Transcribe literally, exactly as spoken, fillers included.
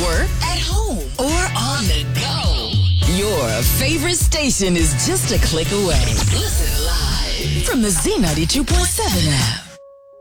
work, at home, or on the go. Your favorite station is just a click away. Listen live from the Z ninety-two point seven app.